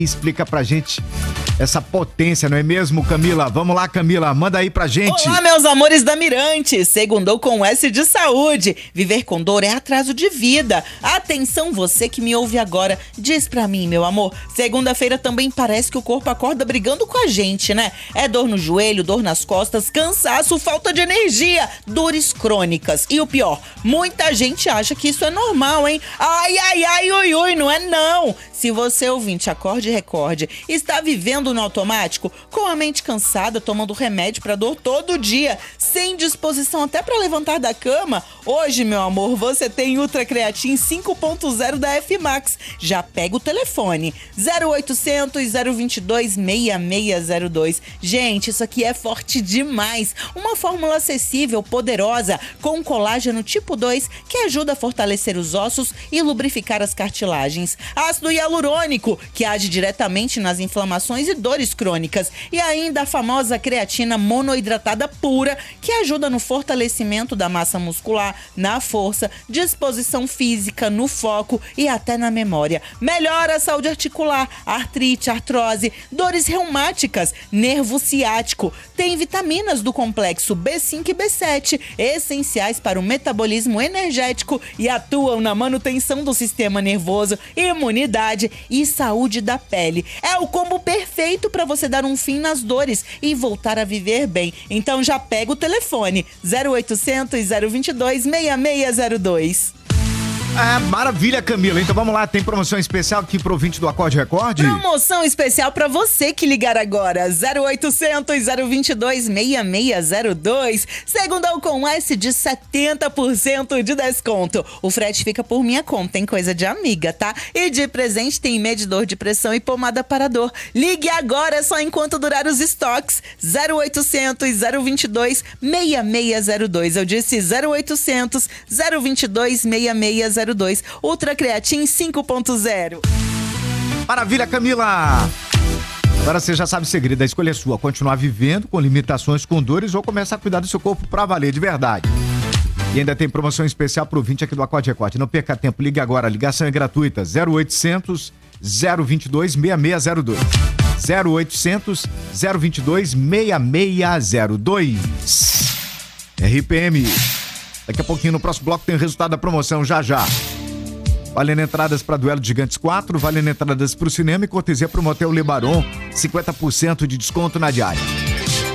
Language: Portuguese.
explica pra gente essa potência, não é mesmo, Camila? Vamos lá, Camila, manda aí pra gente. Olá, meus amores da Mirante, segundou com S de saúde. Viver com dor é atraso de vida. Atenção, você que me ouve agora, diz pra mim, meu amor, segunda-feira também parece que o corpo acorda brigando com a gente, né? É dor no joelho, dor nas costas, cansaço, falta de energia, dores crônicas. E o pior, muita gente acha que isso é normal, hein? Ai, ai, ai, ui, ui, não é não. Se você, ouvinte, acorde e recorde, está vivendo no automático, com a mente cansada, tomando remédio para dor todo dia, sem disposição até para levantar da cama, hoje, meu amor, você tem Ultra Creatine 5.0 da F-Max. Já pega o telefone, 0800 022 6602. Gente, isso aqui é forte demais. Uma fórmula acessível, poderosa, com colágeno tipo 2, que ajuda a fortalecer os ossos e lubrificar as cartilagens. Ácido hialurônico, que age diretamente nas inflamações e dores crônicas. E ainda a famosa creatina monoidratada pura, que ajuda no fortalecimento da massa muscular, na força, disposição física, no foco e até na memória. Melhora a saúde articular, artrite, artrose, dores reumáticas, nervo ciático. Tem vitaminas do complexo B5 e B7, essenciais para o metabolismo energético e atuam na manutenção do sistema nervoso, imunidade e saúde da pele. É o combo perfeito para você dar um fim nas dores e voltar a viver bem. Então já pega o telefone 0800 022 6602. Maravilha, Camila. Então vamos lá, tem promoção especial aqui pro ouvinte do Acorde Recorde? Promoção especial pra você que ligar agora, 0800 022 6602. Segundão com S de 70% de desconto. O frete fica por minha conta, tem coisa de amiga, tá? E de presente tem medidor de pressão e pomada para dor. Ligue agora, só enquanto durar os estoques. 0800 022 6602. Eu disse 0800 022 6602. Ultra Creatine 5.0. Maravilha, Camila! Agora você já sabe o segredo, a escolha é sua. Continuar vivendo com limitações, com dores ou começar a cuidar do seu corpo pra valer de verdade. E ainda tem promoção especial pro ouvinte aqui do Acorde Recorte. Não perca tempo, ligue agora. A ligação é gratuita. 0800 022 6602. 0800 022 6602. RPM. Daqui a pouquinho, no próximo bloco, tem o resultado da promoção, já. Valendo entradas para Duelo de Gigantes 4, valendo entradas para o cinema e cortesia para o Motel Le Baron, 50% de desconto na diária.